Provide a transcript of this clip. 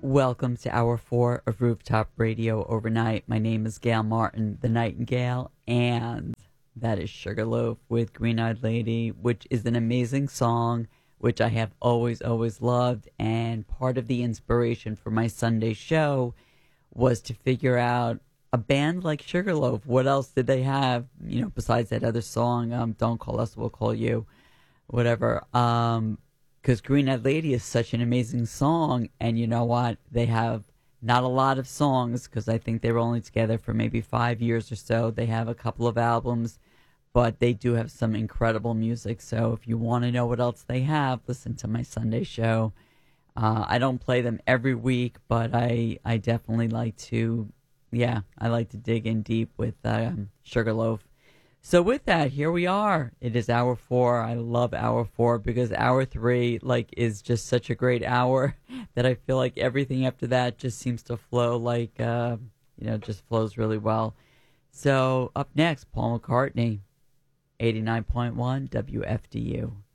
Welcome to Hour 4 of Rooftop Radio Overnight. My name is Gail Martin, the Nightingale, and that is Sugarloaf with Green Eyed Lady, which is an amazing song, which I have always loved. And part of the inspiration for my Sunday show was to figure out a band like Sugarloaf. What else did they have, besides that other song, Don't Call Us, We'll Call You, whatever. Because Green Eyed Lady is such an amazing song, and you know what? They have not a lot of songs, because I think they were only together for maybe 5 years or so. They have a couple of albums, but they do have some incredible music. So if you want to know what else they have, listen to my Sunday show. I don't play them every week, but I definitely like to, I like to dig in deep with Sugarloaf. So with that, here we are. It is hour 4. I love hour 4 because hour 3 is just such a great hour that I feel like everything after that just seems to flow just flows really well. So up next, Paul McCartney, 89.1 WFDU.